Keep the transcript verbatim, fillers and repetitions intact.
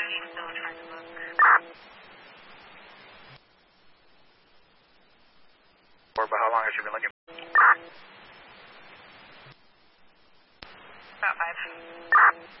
she's still trying to book. Or but how long has she been looking? About five.